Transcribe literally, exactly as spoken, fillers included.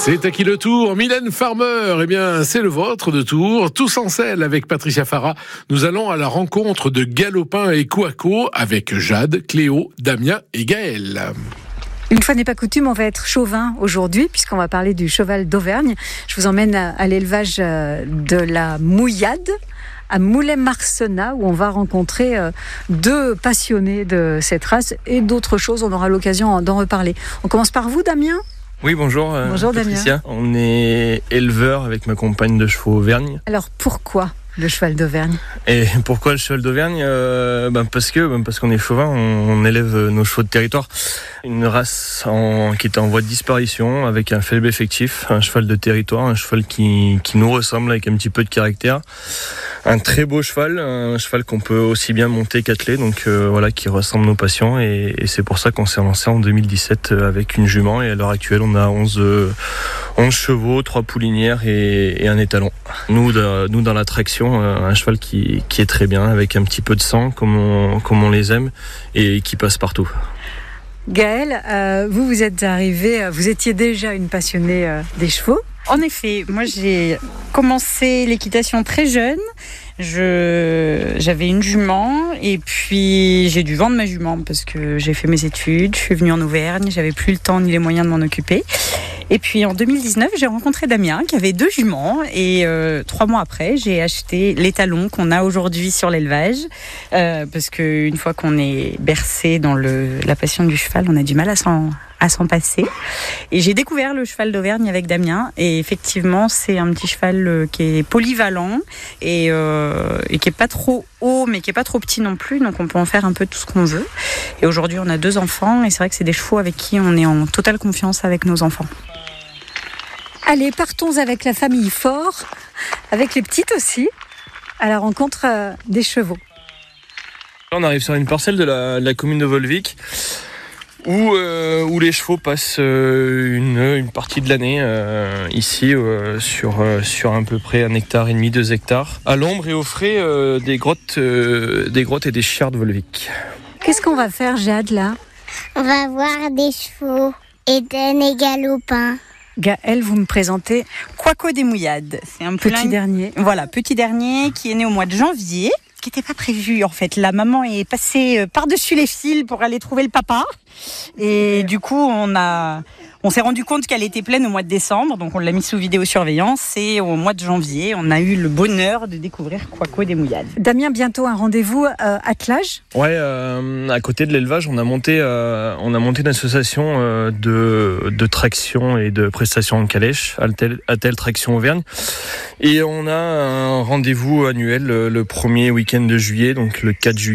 C'est à qui le tour? Mylène Farmer, eh bien, c'est le vôtre de Tours. Tous en selle avec Patricia Farah. Nous allons à la rencontre de Galopin et Quaco avec Jade, Cléo, Damien et Gaël. Une fois n'est pas coutume, on va être chauvin aujourd'hui, puisqu'on va parler du cheval d'Auvergne. Je vous emmène à l'élevage de la Mouillade, à Moulay-Marcenat, où on va rencontrer deux passionnés de cette race et d'autres choses. On aura l'occasion d'en reparler. On commence par vous, Damien ? Oui, bonjour, euh, bonjour Patricia. Damien. On est éleveur avec ma compagne de chevaux Auvergne. Alors, pourquoi le cheval d'Auvergne? Et pourquoi le cheval d'Auvergne euh, ben parce que ben parce qu'on est chauvin, on, on élève nos chevaux de territoire. Une race en, qui est en voie de disparition, avec un faible effectif, un cheval de territoire, un cheval qui, qui nous ressemble avec un petit peu de caractère. Un très beau cheval, un cheval qu'on peut aussi bien monter qu'atteler, donc euh, voilà, qui ressemble à nos passions. Et, et c'est pour ça qu'on s'est lancé en deux mille dix-sept avec une jument. Et à l'heure actuelle, on a onze, euh, onze chevaux, trois poulinières et, et un étalon. Nous, de, nous dans la traction, un cheval qui, qui est très bien, avec un petit peu de sang, comme on, comme on les aime, et qui passe partout. Gaël, euh, vous, vous êtes arrivé, vous étiez déjà une passionnée euh, des chevaux. En effet, moi j'ai commencé l'équitation très jeune. Je, j'avais une jument et puis j'ai dû vendre ma jument parce que j'ai fait mes études, je suis venue en Auvergne, j'avais plus le temps ni les moyens de m'en occuper. Et puis en deux mille dix-neuf, j'ai rencontré Damien qui avait deux juments et euh, trois mois après, j'ai acheté l'étalon qu'on a aujourd'hui sur l'élevage euh, parce qu'une fois qu'on est bercé dans le, la passion du cheval, on a du mal à s'en, à s'en passer. Et j'ai découvert le cheval d'Auvergne avec Damien et effectivement, c'est un petit cheval qui est polyvalent et, euh, et qui est pas trop haut mais qui est pas trop petit non plus, donc on peut en faire un peu tout ce qu'on veut. Et aujourd'hui, on a deux enfants et c'est vrai que c'est des chevaux avec qui on est en totale confiance avec nos enfants. Allez, partons avec la famille Fort, avec les petites aussi, à la rencontre euh, des chevaux. On arrive sur une parcelle de la, de la commune de Volvic, où, euh, où les chevaux passent euh, une, une partie de l'année, euh, ici, euh, sur, euh, sur à peu près un hectare et demi, deux hectares, à l'ombre et au frais euh, des, grottes, euh, des grottes et des chières de Volvic. Qu'est-ce qu'on va faire, Jade, là? On va voir des chevaux, Eden et Galopin. Gaël, vous me présentez Quaco des Mouillades. C'est un petit poulain, dernier. Voilà, petit dernier qui est né au mois de janvier, qui n'était pas prévu en fait. La maman est passée par-dessus les fils pour aller trouver le papa. Et du coup, on a, on s'est rendu compte qu'elle était pleine au mois de décembre, donc on l'a mis sous vidéosurveillance. Et au mois de janvier, on a eu le bonheur de découvrir Quaco des Mouillades. Damien, bientôt un rendez-vous euh, attelage. Ouais, euh, à côté de l'élevage, on a monté, euh, on a monté une association euh, de, de traction et de prestations en calèche, Attel, Attel Traction Auvergne. Et on a un rendez-vous annuel le premier week-end de juillet, donc le quatre juillet.